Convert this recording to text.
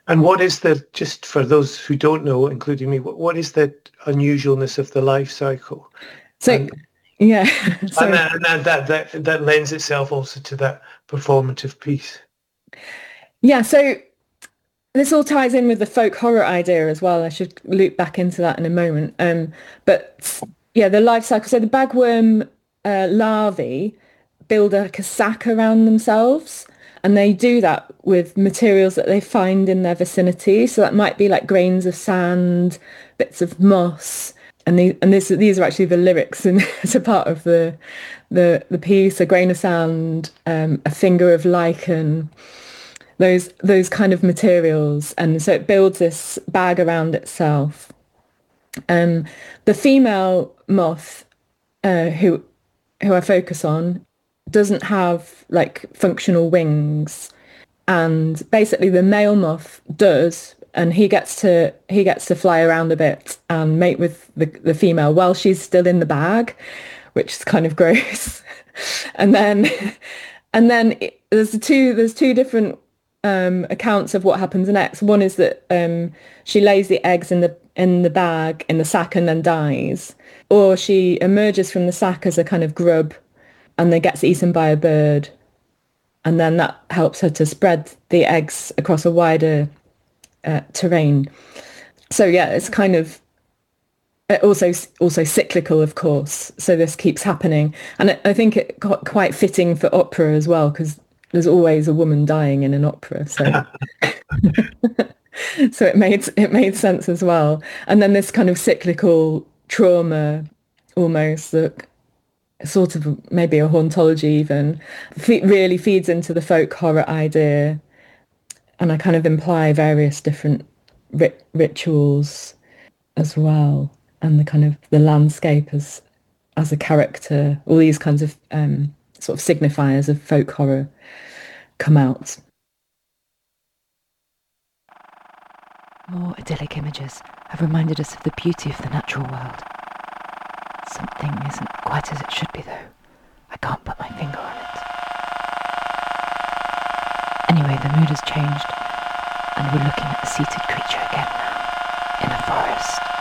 And what is just for those who don't know, including me, what is the unusualness of the life cycle? So, And yeah, and so that lends itself also to that performative piece. yeah, so this all ties in with the folk horror idea as well. I should loop back into that in a moment. But yeah, the life cycle. So the bagworm larvae build like a sac around themselves, and they do that with materials that they find in their vicinity. So that might be like grains of sand, bits of moss, and these are actually the lyrics and it's a part of the piece. A grain of sand, a finger of lichen, those kind of materials, and so it builds this bag around itself. Um, the female moth, who I focus on, doesn't have like functional wings, and basically the male moth does, and he gets to fly around a bit and mate with the female while she's still in the bag, which is kind of gross. and then there's two different accounts of what happens next. One is that she lays the eggs in the bag in the sack and then dies, or she emerges from the sack as a kind of grub and then gets eaten by a bird, and then that helps her to spread the eggs across a wider terrain. So yeah, it's kind of also cyclical, of course. So this keeps happening, and I think it got quite fitting for opera as well, because there's always a woman dying in an opera. So so it made sense as well. And then this kind of cyclical trauma, almost that sort of maybe a hauntology even, really feeds into the folk horror idea. And I kind of imply various different rituals as well, and the kind of the landscape as a character. All these kinds of sort of signifiers of folk horror come out. More idyllic images have reminded us of the beauty of the natural world. Something isn't quite as it should be, though. I can't put my finger on it. Anyway, the mood has changed, and we're looking at a seated creature again now, in a forest.